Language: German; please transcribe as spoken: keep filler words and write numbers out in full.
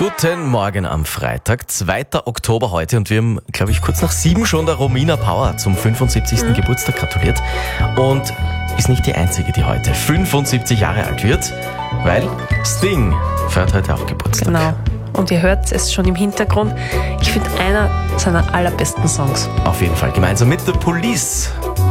Guten Morgen am Freitag, zweiter Oktober heute, und wir haben, glaube ich, kurz nach sieben schon der Romina Power zum fünfundsiebzigsten Mhm. Geburtstag gratuliert und ist nicht die einzige, die heute fünfundsiebzig Jahre alt wird, weil Sting feiert heute auch Geburtstag. Genau. Und ihr hört es schon im Hintergrund. Ich finde, einer seiner allerbesten Songs. Auf jeden Fall, gemeinsam mit The Police.